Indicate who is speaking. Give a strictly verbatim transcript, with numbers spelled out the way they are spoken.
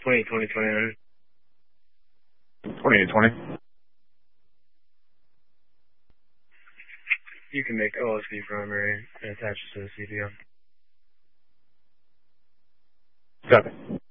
Speaker 1: twenty-eight twenty twenty-nine.
Speaker 2: twenty-eight twenty.
Speaker 1: You can make O S B primary and attach it to the C P M.
Speaker 2: Copy.